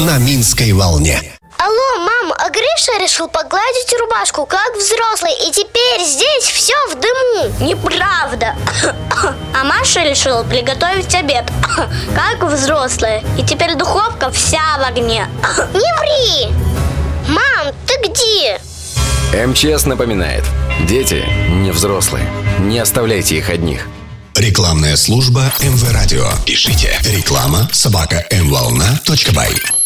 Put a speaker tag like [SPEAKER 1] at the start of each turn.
[SPEAKER 1] на Минской волне.
[SPEAKER 2] Алло, мам, а Гриша решил погладить рубашку, как взрослый, и теперь здесь все в дыму.
[SPEAKER 3] Неправда. А Маша решила приготовить обед, как взрослая, и теперь духовка вся в огне.
[SPEAKER 2] Не ври! Мам, ты где?
[SPEAKER 4] МЧС напоминает: дети не взрослые, не оставляйте их одних.
[SPEAKER 1] Рекламная служба МВ Радио. Пишите реклама@mvolna.by.